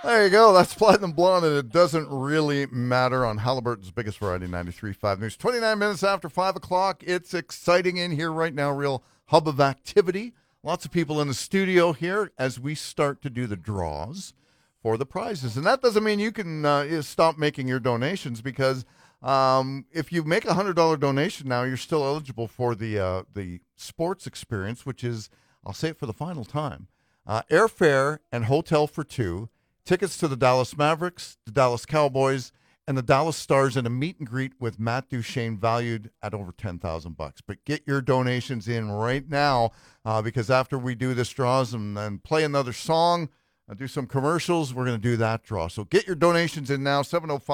There you go. That's Platinum Blonde, and it doesn't really matter on Halliburton's biggest variety, 93.5 News. 29 minutes after 5 o'clock. It's exciting in here right now, real hub of activity. Lots of people in the studio here as we start to do the draws for the prizes. And that doesn't mean you can stop making your donations, because if you make a $100 donation now, you're still eligible for the sports experience, which is, I'll say it for the final time, airfare and hotel for two, tickets to the Dallas Mavericks, the Dallas Cowboys, and the Dallas Stars in a meet and greet with Matt Duchene, valued at over $10,000. But get your donations in right now, because after we do this draws and play another song, do some commercials, we're going to do that draw. So get your donations in now,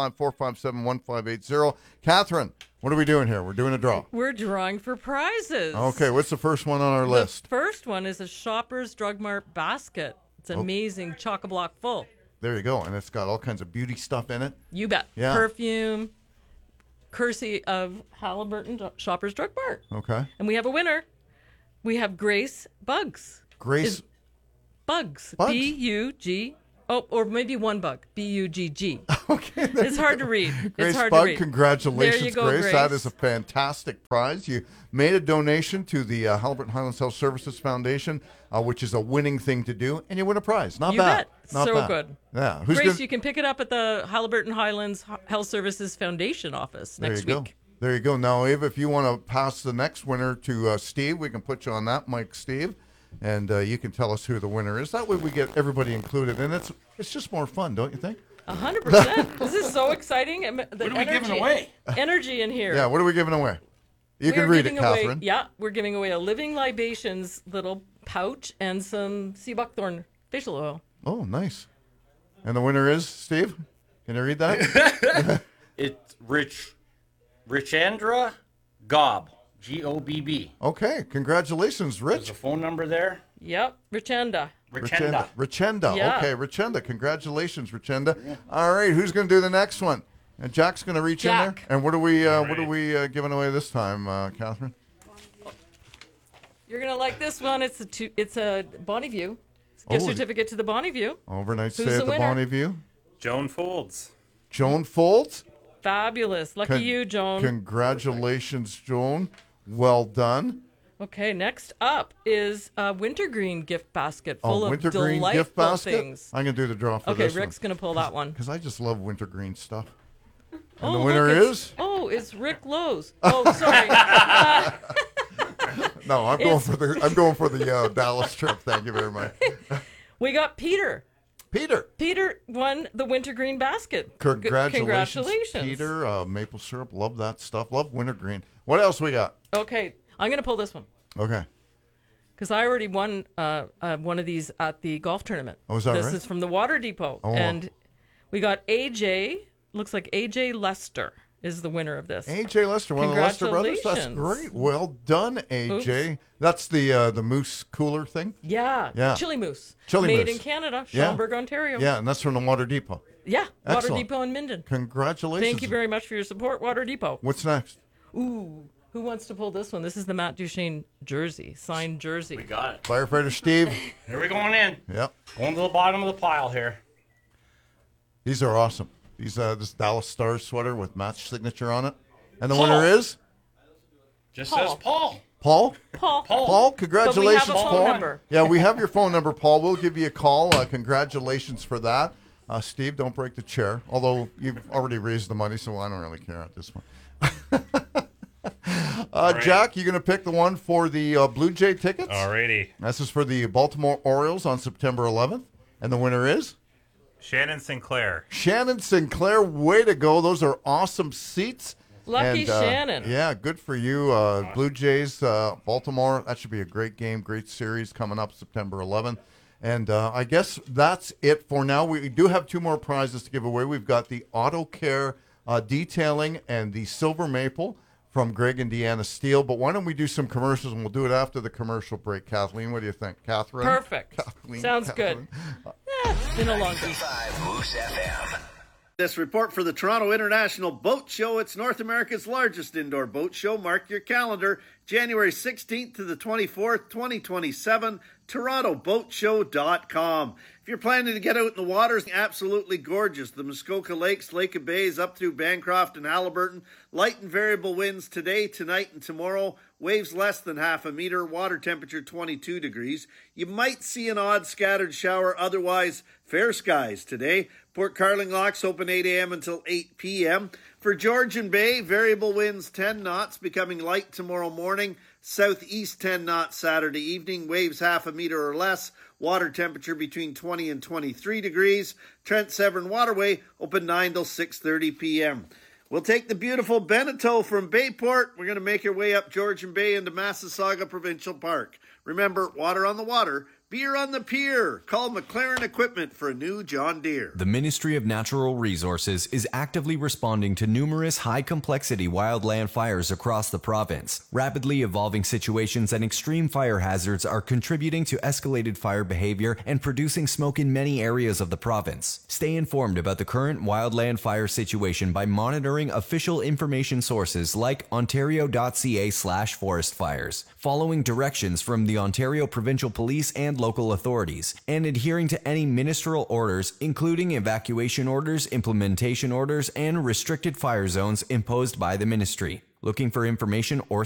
705-457-1580. Catherine, what are we doing here? We're doing a draw. We're drawing for prizes. Okay, what's the first one on our list? The first one is a Shoppers Drug Mart basket. It's amazing, chock-a-block full. There you go, and it's got all kinds of beauty stuff in it. You bet. Yeah. Perfume, courtesy of Halliburton Shoppers Drug Mart. Okay. And we have a winner. We have Grace Bugs. Grace Bugs. Bugs? B-U-G. Oh, or maybe one bug. B-U-G-G. Okay. It's hard to read. Grace It's hard Bug, to read. congratulations, There you go, Grace. Grace. That is a fantastic prize. You made a donation to the Halliburton Highlands Health Services Foundation, which is a winning thing to do, and you win a prize. Not You bad. bet. Not So bad. good. Yeah. Grace, you can pick it up at the Halliburton Highlands Health Services Foundation office next There you week. go. There you go. Now, Eve, if you want to pass the next winner to Steve, we can put you on that mic, Steve, and you can tell us who the winner is. That way we get everybody included, and it's just more fun, don't you think? 100%. This is so exciting. What are we giving away? Energy in here. Yeah, what are we giving away? You can We're read it, giving away- Catherine. Yeah, we're giving away a Living Libations little pouch and some sea buckthorn facial oil. Oh, nice. And the winner is, Steve? Can you read that? It's Richandra Gobb, G-O-B-B. Okay, congratulations, There's Rich. a phone number there. Yep, Richenda. Richenda. Richenda. Yeah. Okay, Richenda. Congratulations, Richenda. All right, who's going to do the next one? And Jack's going to reach in Jack. there. And what are we giving away this time, Catherine? You're gonna like this one. It's a Bonneview gift certificate to the Bonneview. Overnight Who's stay the at the winner? Bonneview. Joan Folds. Joan Folds. Fabulous. Lucky you, Joan. Congratulations, Joan. Well done. Okay, next up is a wintergreen gift basket full of wintergreen delightful gift basket. things. I'm going to do the draw for Okay, this Rick's going to pull that one. because I just love wintergreen stuff. And Oh, the winner look, is? it's Rick Lowe's. Oh, sorry. No, I'm going for the Dallas trip. Thank you very much. We got Peter. Peter. Peter won the wintergreen basket. Congratulations, Peter. Maple syrup. Love that stuff. Love wintergreen. What else we got? Okay, I'm going to pull this one Okay. because I already won one of these at the golf tournament. Oh, is that this right? is from the Water Depot. Oh. And we got AJ, looks like AJ Lester is the winner of this. AJ Lester, one of the Lester brothers. That's Congratulations. great. Well done, AJ. Oops. That's the moose cooler thing. Yeah. Yeah. Chili Mousse. Chili Made mousse. in Canada, Yeah. Schaumburg, Ontario. Yeah, and that's from the Water Depot. Yeah. Water Excellent. Depot in Minden. Congratulations. Thank you very much for your support, Water Depot. What's next? Ooh, who wants to pull this one? This is the Matt Duchene jersey, signed jersey. We got it. Firefighter Steve. Here we're going in. Yep. Going to the bottom of the pile here. These are awesome. These this Dallas Stars sweater with Matt's signature on it. And the Paul. winner is Just Paul. says Paul. Paul. Paul. Paul, congratulations, But we have a phone Paul. number. Yeah, we have your phone number, Paul. We'll give you a call. Congratulations for that. Steve, don't break the chair. Although you've already raised the money, so I don't really care at this one. Right. Jack, you going to pick the one for the Blue Jay tickets? Alrighty. This is for the Baltimore Orioles on September 11th. And the winner is? Shannon Sinclair. Shannon Sinclair. Way to go. Those are awesome seats. Lucky And, Shannon. Yeah, good for you. Blue Jays, Baltimore. That should be a great game, great series coming up September 11th. And I guess that's it for now. We do have two more prizes to give away. We've got the Auto Care detailing and the Silver Maple from Greg and Deanna Steele. But why don't we do some commercials, and we'll do it after the commercial break. Kathleen, what do you think? Catherine? Perfect. Kathleen, Sounds Catherine. good. It's been a long time. 5 Moose FM. This report for the Toronto International Boat Show. It's North America's largest indoor boat show. Mark your calendar. January 16th to the 24th, 2027. TorontoBoatShow.com. If you're planning to get out in the water, it's absolutely gorgeous. The Muskoka Lakes, Lake of Bays, up through Bancroft and Haliburton. Light and variable winds today, tonight, and tomorrow. Waves less than half a meter. Water temperature 22 degrees. You might see an odd scattered shower. Otherwise, fair skies today. Port Carling locks open 8 a.m. until 8 p.m. For Georgian Bay, variable winds 10 knots, becoming light tomorrow morning. Southeast 10 knots Saturday evening. Waves half a meter or less. Water temperature between 20 and 23 degrees. Trent Severn Waterway open 9 till 6:30 p.m. We'll take the beautiful Beneteau from Bayport. We're going to make our way up Georgian Bay into Massasauga Provincial Park. Remember, water on the water, beer on the pier. Call McLaren Equipment for a new John Deere. The Ministry of Natural Resources is actively responding to numerous high-complexity wildland fires across the province. Rapidly evolving situations and extreme fire hazards are contributing to escalated fire behavior and producing smoke in many areas of the province. Stay informed about the current wildland fire situation by monitoring official information sources like ontario.ca/forest fires, following directions from the Ontario Provincial Police and local authorities, and adhering to any ministerial orders, including evacuation orders, implementation orders, and restricted fire zones imposed by the ministry. Looking for information or